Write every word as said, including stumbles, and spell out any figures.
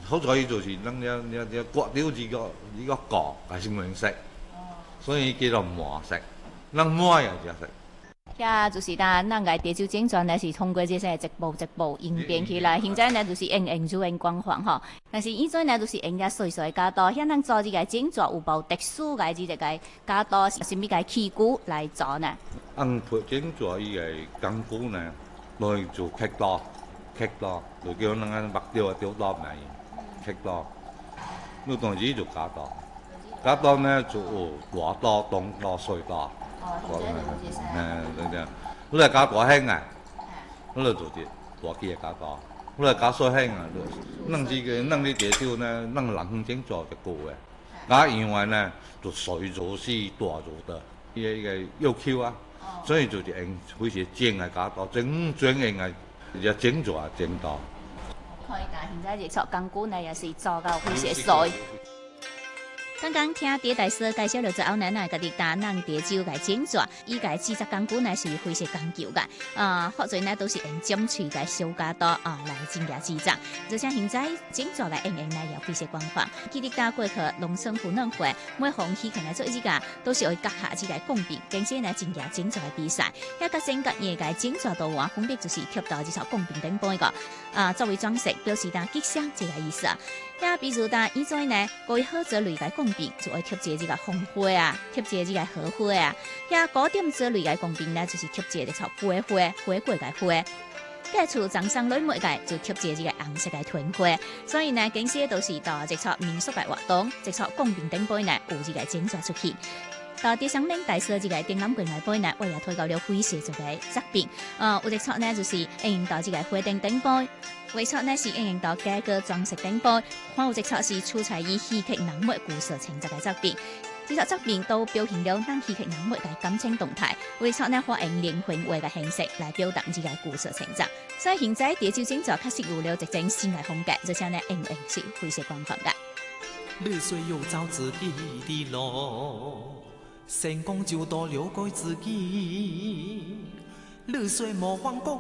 好在伊就是咱了了了刮掉一个一个角，还是原色，所以叫做麻色。咱麻也食色。 遐就是咱咱个地球症状呢是通过这些一步一步演变起来，现在呢就是用用就用光环吼。但是以前呢就是用遐细细的角度，遐咱做这个症状有无特殊个这个角度，是甚物个器具来做呢？ 按培整做伊个工具呢，来做刻刀，刻刀，就叫咱按目雕啊雕刀来，刻刀。那当时就假刀，假刀呢就有大刀、中刀、小刀。 哦，现在就这些。 嗯，对对，你来加大兴啊，你来做只大机嘅加大，你来加小兴啊，弄这个弄啲地手呢，弄人工整做就够嘅。那因为呢，就水做是大做的，伊个伊个要求啊，所以就是用非常精嘅加大，整整用嘅也整做啊整到。 可以讲现在热作工具呢也是做到非常细。刚刚听蝶大师介绍了之后呢，咱家己打咱蝶酒个整作，伊个制作工具呢是非常讲究个，啊，或者呢都是用尖锤个小加刀啊来进行制作。就像现在整作个应用呢也非常广泛。记得打过去农村湖南会，每逢喜庆来做一个，都是会夹下这个贡饼，并且呢进行整作个比赛。遐各省各业个整作图案分别就是贴到这套贡饼顶杯个，啊作为装饰，表示呾吉祥这个意思啊。遐比如呾以前呢，关于好做类个贡饼，就会贴一这个红花啊，贴一这个荷花啊。遐古典做类个贡饼呢，就是贴一个草花花、花果个花。盖厝装上类每个就贴一这个红色个团花。所以呢，这些都是到这套民俗个活动，这套贡饼顶杯呢，有这个整作出去。到第三名大师这个展览柜内杯呢，我也推到了灰色这个作品。呃，有一撮呢就是应用到这个花灯顶杯。为错呢是应用到价格装饰顶杯，看有一撮是出彩于戏剧人物故事情节嘅作品。这套作品都表现了咱戏剧人物嘅感情动态，为错呢发用灵魂画嘅形式来表达这个故事情节。所以现在地球整作确实有了一种新嘅风格，而且呢应用是非常广泛嘅。 你虽要走自己的路，成功就多了解自己。你虽模仿过。